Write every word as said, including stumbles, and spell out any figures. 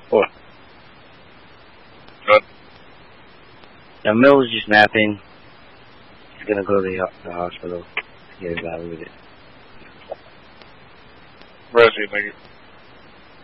What? What? The Mill's just napping. He's gonna go to the, the hospital to get evaluated. Where is he, nigga?